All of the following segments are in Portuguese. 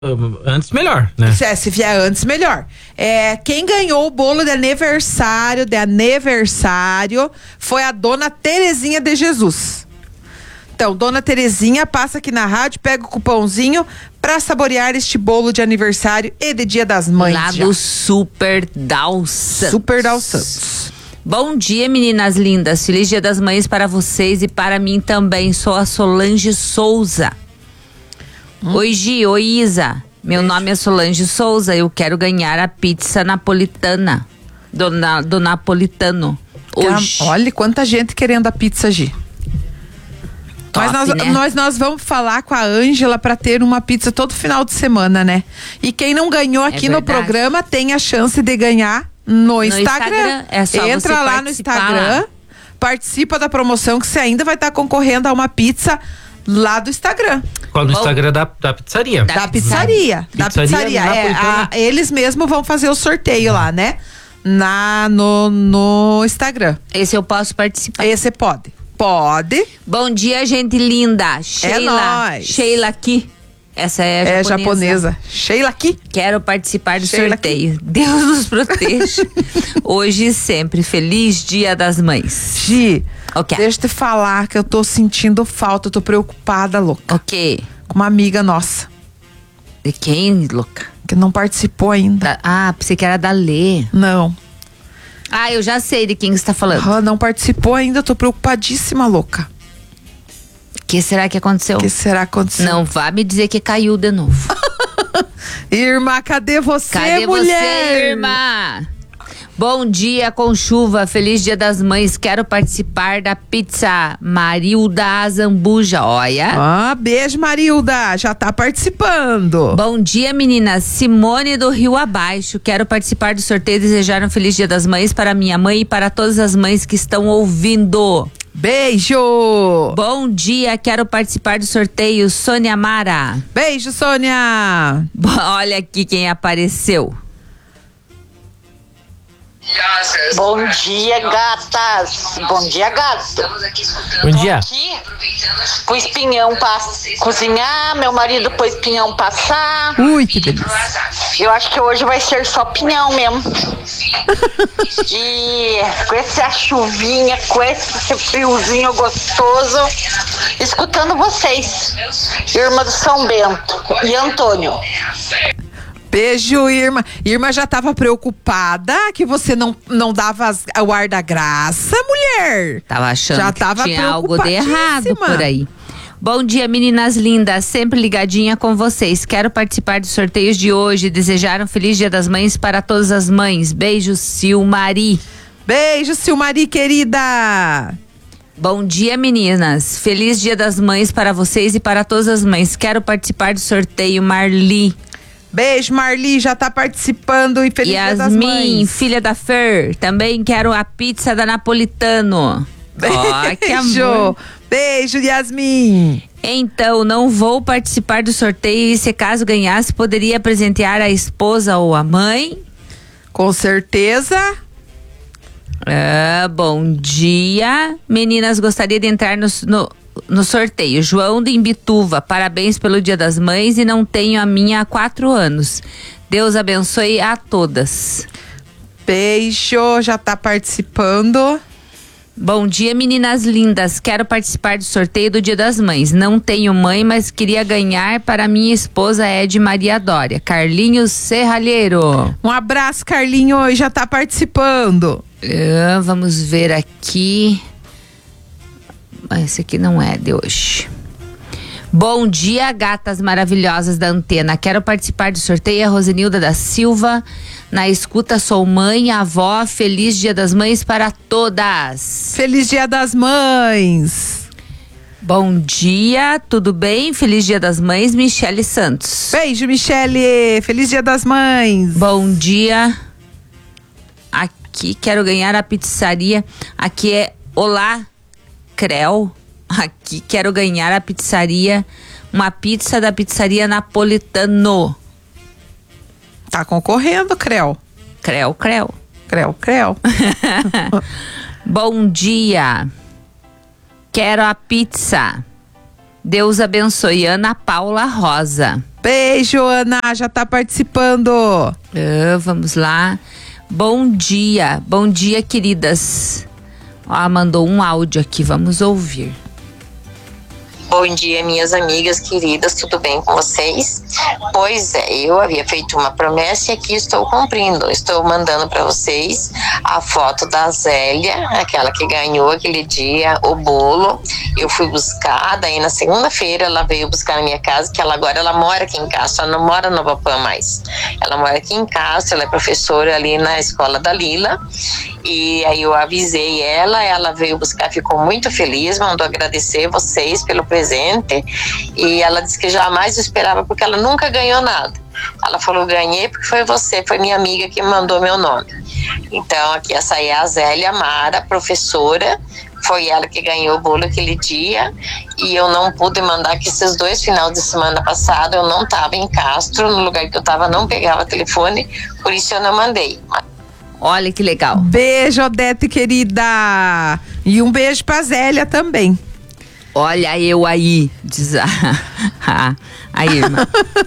Antes melhor, né? Se vier antes, melhor. Quem ganhou o bolo de aniversário foi a dona Terezinha de Jesus. Então, dona Terezinha, passa aqui na rádio, pega o cupomzinho pra saborear este bolo de aniversário e de Dia das Mães. Lá do Super Dal Santos. Super Dal Santos. Bom dia, meninas lindas. Feliz Dia das Mães para vocês e para mim também. Sou a Solange Souza. Oi, Gi. Oi, Isa. Meu nome é Solange Souza. Eu quero ganhar a pizza napolitana. Do napolitano. Hoje. Olha quanta gente querendo a pizza, Gi. Top, Mas nós vamos falar com a Ângela para ter uma pizza todo final de semana, né? E quem não ganhou aqui no programa tem a chance de ganhar no Instagram. É só Entra você lá no Instagram, lá. Participa da promoção que você ainda vai estar concorrendo a uma pizza lá do Instagram. Qual do Instagram da pizzaria? Da pizzaria. Eles mesmos vão fazer o sorteio lá, né? No Instagram. Esse eu posso participar. Esse pode. Pode. Bom dia, gente linda. Sheila. Nóis. Sheila aqui. Essa é japonesa. Sheila aqui. Quero participar do Sheila sorteio. Aqui. Deus nos proteja. Hoje e sempre. Feliz Dia das Mães. Gi, okay. Deixa eu te falar que eu tô sentindo falta, eu tô preocupada, louca. Ok. Com uma amiga nossa. De quem, louca? Que não participou ainda. Pensei que era da Lê. Não. Eu já sei de quem você tá falando. Não participou ainda, eu tô preocupadíssima, louca. O que será que aconteceu? Não vá me dizer que caiu de novo. Irmã, cadê você, mulher? Cadê você, irmã? Bom dia com chuva, feliz Dia das Mães, quero participar da pizza Marilda Azambuja, olha. Beijo, Marilda, já tá participando. Bom dia, meninas, Simone do Rio Abaixo, quero participar do sorteio e desejar um feliz Dia das Mães para minha mãe e para todas as mães que estão ouvindo. Beijo! Bom dia, quero participar do sorteio, Sônia Mara. Beijo, Sônia! Olha aqui quem apareceu. Bom dia, gatas. Bom dia, gato. Bom dia. Aqui com espinhão pra cozinhar. Meu marido pôs pinhão pra assar. Ui, que delícia. Eu acho que hoje vai ser só pinhão mesmo. E com essa chuvinha, com esse friozinho gostoso, escutando vocês, Irmã do São Bento e Antônio. Beijo, Irmã. Irmã já tava preocupada que você não dava o ar da graça, mulher. Tava achando já que tava tinha algo de errado por aí. Bom dia, meninas lindas, sempre ligadinha com vocês. Quero participar dos sorteios de hoje. Desejar um feliz Dia das Mães para todas as mães. Beijo, Silmari. Beijo, Silmari, querida. Bom dia, meninas. Feliz Dia das Mães para vocês e para todas as mães. Quero participar do sorteio, Marli. Beijo, Marli, já tá participando e feliz Dia das Mães. Yasmin, filha da Fer, também quero a pizza da Napolitano. Beijo, que amor. Beijo, Yasmin. Então, não vou participar do sorteio e se caso ganhasse, poderia presentear a esposa ou a mãe? Com certeza. Bom dia. Meninas, gostaria de entrar no sorteio. João de Imbituva, parabéns pelo Dia das Mães e não tenho a minha há 4 anos. Deus abençoe a todas. Beijo, já tá participando. Bom dia, meninas lindas. Quero participar do sorteio do Dia das Mães. Não tenho mãe, mas queria ganhar para minha esposa Ed Maria Dória. Carlinhos Serralheiro. Um abraço, Carlinhos, já tá participando. Vamos ver aqui. Esse aqui não é de hoje. Bom dia, gatas maravilhosas da antena. Quero participar do sorteio. A Rosenilda da Silva. Na escuta, sou mãe, avó. Feliz Dia das Mães para todas. Feliz Dia das Mães. Bom dia, tudo bem? Feliz Dia das Mães, Michele Santos. Beijo, Michele. Feliz Dia das Mães. Bom dia. Aqui, quero ganhar a pizzaria. Aqui é Olá Creu. Aqui quero ganhar a pizzaria, uma pizza da pizzaria Napolitano. Tá concorrendo, Creu. Creu. Bom dia. Quero a pizza. Deus abençoe. Ana Paula Rosa. Beijo, Ana, já tá participando. Vamos lá. Bom dia, queridas. Ó, mandou um áudio aqui, vamos ouvir. Bom dia, minhas amigas queridas, tudo bem com vocês? Pois é, eu havia feito uma promessa e aqui estou cumprindo. Estou mandando para vocês a foto da Zélia, aquela que ganhou aquele dia o bolo. Eu fui buscar, daí na segunda-feira ela veio buscar na minha casa, que ela mora aqui em Castro, ela não mora no Nova Pan mais. Ela mora aqui em Castro, ela é professora ali na escola da Lila. E aí eu avisei ela veio buscar, ficou muito feliz, mandou agradecer vocês pelo presente e ela disse que jamais esperava porque ela nunca ganhou nada. Ela falou, ganhei porque foi minha amiga que mandou meu nome. Então aqui essa aí é a Zélia Mara, professora, foi ela que ganhou o bolo aquele dia e eu não pude mandar que esses 2 finais de semana passado eu não estava em Castro, no lugar que eu estava não pegava telefone, por isso eu não mandei. Olha que legal. Beijo, Odete, querida. E um beijo pra Zélia também. Olha eu aí, diz a irmã.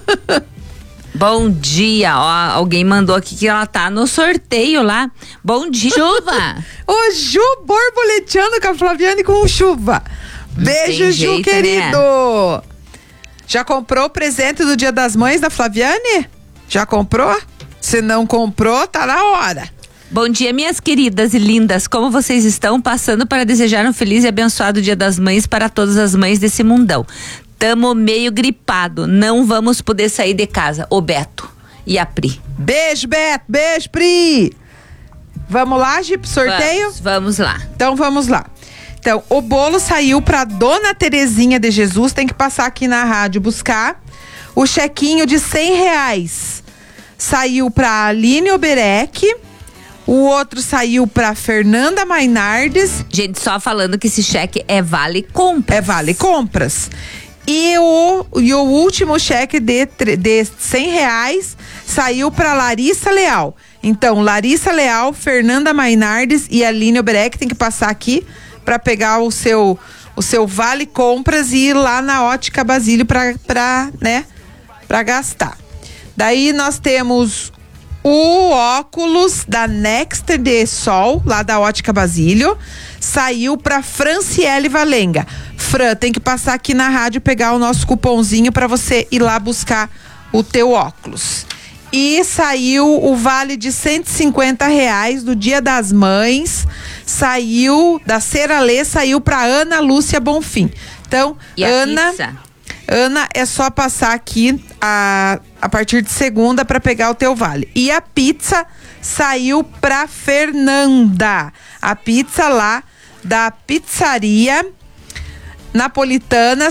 Bom dia, ó, alguém mandou aqui que ela tá no sorteio lá. Bom dia, Chuva. Ô, Ju borboleteando com a Flaviane com chuva. Beijo, Ju, querido. Né? Já comprou o presente do Dia das Mães da Flaviane? Já comprou? Se não comprou, tá na hora. Bom dia, minhas queridas e lindas. Como vocês estão? Passando para desejar um feliz e abençoado Dia das Mães para todas as mães desse mundão. Tamo meio gripado, não vamos poder sair de casa. O Beto e a Pri. Beijo, Beto. Beijo, Pri. Vamos lá, Gi, pro sorteio? Vamos lá. Então, vamos lá. Então, o bolo saiu pra Dona Terezinha de Jesus. Tem que passar aqui na rádio buscar. O chequinho de R$100 saiu pra Aline Oberec. O outro saiu pra Fernanda Mainardes. Gente, só falando que esse cheque é vale compras. É vale compras. E o último cheque de R$100 saiu pra Larissa Leal. Então, Larissa Leal, Fernanda Mainardes e Aline Oberec tem que passar aqui pra pegar o seu vale compras e ir lá na Ótica Basílio pra gastar. Daí nós temos o óculos da Next de Sol, lá da Ótica Basílio, saiu pra Franciele Valenga. Fran, tem que passar aqui na rádio, pegar o nosso cupomzinho pra você ir lá buscar o teu óculos. E saiu o vale de R$150 do Dia das Mães, saiu da Ceralê, saiu pra Ana Lúcia Bonfim. Então, e Ana, é só passar aqui a partir de segunda para pegar o teu vale. E a pizza saiu pra Fernanda. A pizza lá da pizzaria Napolitano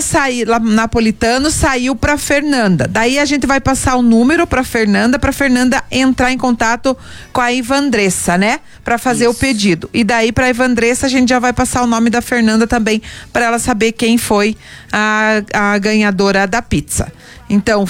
saiu pra Fernanda. Daí a gente vai passar o número pra Fernanda entrar em contato com a Ivandressa, né? Pra fazer o pedido. E daí pra Ivandressa a gente já vai passar o nome da Fernanda também, pra ela saber quem foi a ganhadora da pizza. Então,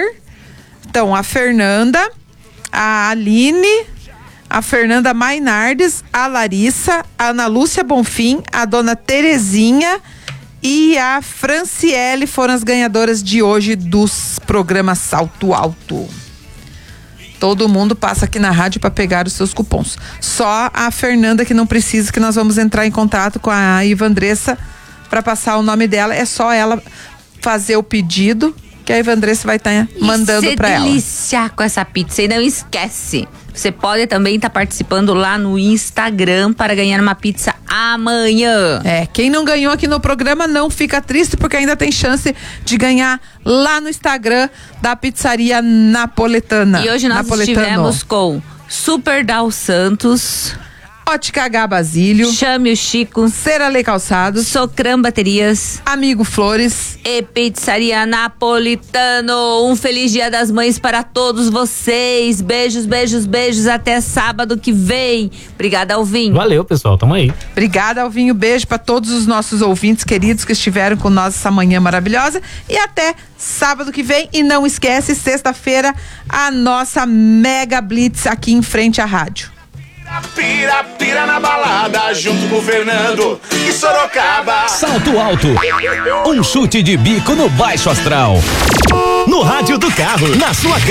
a Fernanda, a Aline, a Fernanda Mainardes, a Larissa, a Ana Lúcia Bonfim, a Dona Terezinha e a Franciele foram as ganhadoras de hoje dos programas Salto Alto. Todo mundo passa aqui na rádio para pegar os seus cupons. Só a Fernanda que não precisa, que nós vamos entrar em contato com a Ivandressa para passar o nome dela. É só ela fazer o pedido que a Ivandressa vai estar mandando para ela. Delícia com essa pizza. E não esquece, você pode também estar participando lá no Instagram para ganhar uma pizza amanhã. Quem não ganhou aqui no programa não fica triste, porque ainda tem chance de ganhar lá no Instagram da Pizzaria Napoletana. E hoje nós estivemos com Super Dal Santos, Ótica H Basílio, Chame o Chico, Ceralê Calçados, Socram Baterias, Amigo Flores e Pizzaria Napolitano. Um feliz Dia das Mães para todos vocês. Beijos, beijos, beijos. Até sábado que vem. Obrigada, Alvinho. Valeu, pessoal. Tamo aí. Obrigada, Alvinho. Beijo para todos os nossos ouvintes queridos que estiveram com nós essa manhã maravilhosa. E até sábado que vem. E não esquece, sexta-feira, a nossa Mega Blitz aqui em frente à rádio. Pira na balada, junto com o Fernando e Sorocaba. Salto Alto, um chute de bico no baixo astral. No rádio do carro, na sua